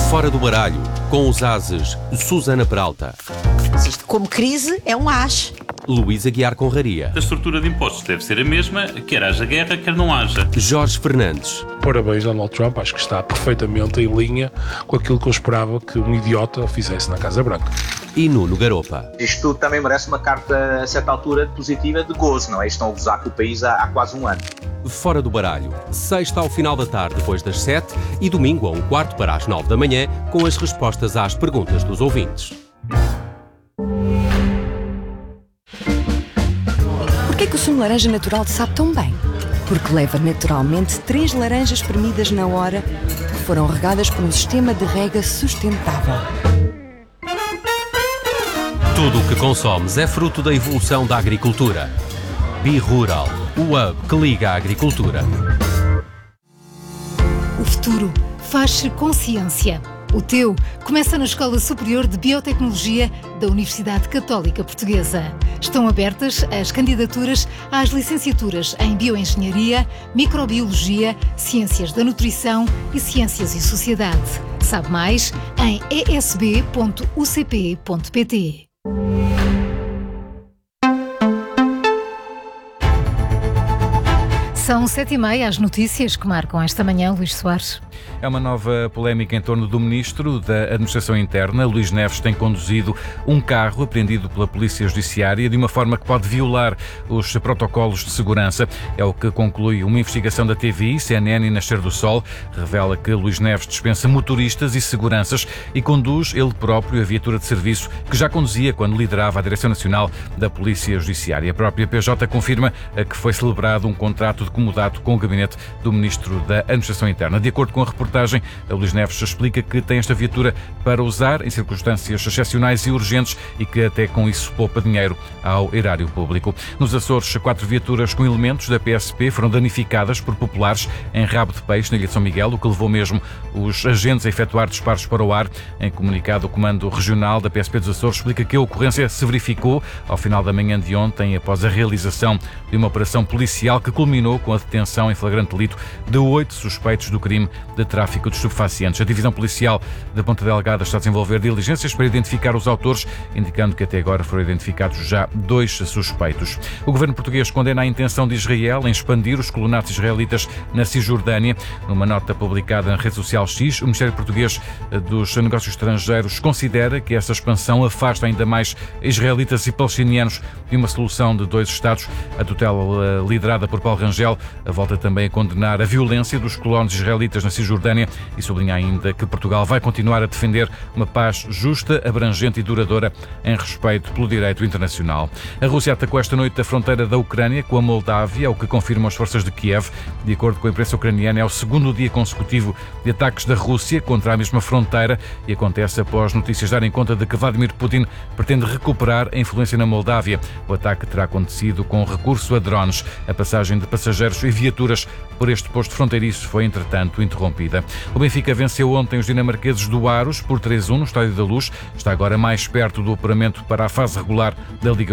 Fora do baralho, com os ases Susana Peralta, Mas isto, como crise, é um as. Luís Aguiar Conraria, A estrutura de impostos deve ser a mesma, quer haja guerra, quer não haja. Jorge Fernandes, Parabéns, Donald Trump, acho que está perfeitamente em linha com aquilo que eu esperava que um idiota fizesse na Casa Branca. e Nuno Garopa. Isto também merece uma carta, a certa altura, positiva de gozo, não é? Estão a gozar com o país há quase um ano. Fora do baralho, sexta ao final da tarde depois das 7 e domingo a 1/4 para as 9 da manhã, com as respostas às perguntas dos ouvintes. Porquê que o sumo de laranja natural te sabe tão bem? Porque leva naturalmente 3 laranjas espremidas na hora que foram regadas por um sistema de rega sustentável. Tudo o que consomes é fruto da evolução da agricultura. BeRural, o hub que liga a agricultura. O futuro faz-se com ciência. O teu começa na Escola Superior de Biotecnologia da Universidade Católica Portuguesa. Estão abertas as candidaturas às licenciaturas em Bioengenharia, Microbiologia, Ciências da Nutrição e Ciências e Sociedade. Sabe mais em esb.ucp.pt. São 7h30, as notícias que marcam esta manhã, Luís Soares. É uma nova polémica em torno do Ministro da Administração Interna. Luís Neves tem conduzido um carro apreendido pela Polícia Judiciária de uma forma que pode violar os protocolos de segurança. É o que conclui uma investigação da TVI, CNN e Nascer do Sol. Revela que Luís Neves dispensa motoristas e seguranças e conduz ele próprio a viatura de serviço que já conduzia quando liderava a Direção Nacional da Polícia Judiciária. A própria PJ confirma que foi celebrado um contrato de comodato com o gabinete do Ministro da Administração Interna. De acordo com a reportagem, Luís Neves explica que tem esta viatura para usar em circunstâncias excepcionais e urgentes e que até com isso poupa dinheiro ao erário público. Nos Açores, 4 viaturas com elementos da PSP foram danificadas por populares em Rabo de Peixe, na Ilha de São Miguel, o que levou mesmo os agentes a efetuar disparos para o ar. Em comunicado, o Comando Regional da PSP dos Açores explica que a ocorrência se verificou ao final da manhã de ontem, após a realização de uma operação policial que culminou com a detenção em flagrante delito de 8 suspeitos do crime de tráfico de estupefacientes. A Divisão Policial da Ponta Delgada está a desenvolver diligências para identificar os autores, indicando que até agora foram identificados já 2 suspeitos. O governo português condena a intenção de Israel em expandir os colonatos israelitas na Cisjordânia. Numa nota publicada na rede social X, o Ministério Português dos Negócios Estrangeiros considera que essa expansão afasta ainda mais israelitas e palestinianos de uma solução de 2 Estados. A tutela liderada por Paulo Rangel volta também a condenar a violência dos colonos israelitas na Cisjordânia e sublinha ainda que Portugal vai continuar a defender uma paz justa, abrangente e duradoura em respeito pelo direito internacional. A Rússia atacou esta noite a fronteira da Ucrânia com a Moldávia, o que confirmam as forças de Kiev. De acordo com a imprensa ucraniana, é o 2º dia consecutivo de ataques da Rússia contra a mesma fronteira e acontece após notícias darem conta de que Vladimir Putin pretende recuperar a influência na Moldávia. O ataque terá acontecido com recurso a drones. A passagem de passageiros e viaturas por este posto fronteiriço foi, entretanto, interrompida. O Benfica venceu ontem os dinamarqueses do Aros por 3-1 no Estádio da Luz. Está agora mais perto do apuramento para a fase regular da Liga